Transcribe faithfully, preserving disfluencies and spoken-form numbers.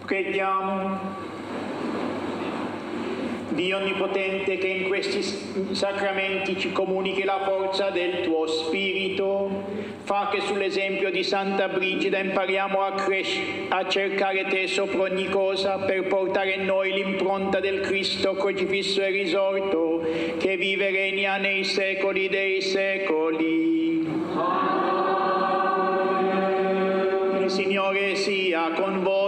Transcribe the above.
Preghiamo. Dio Onnipotente, che in questi sacramenti ci comunichi la forza del tuo Spirito, fa che sull'esempio di Santa Brigida impariamo a, cres- a cercare te sopra ogni cosa per portare in noi l'impronta del Cristo crocifisso e risorto, che vive e regna nei secoli dei secoli. Amen. Il Signore sia con voi.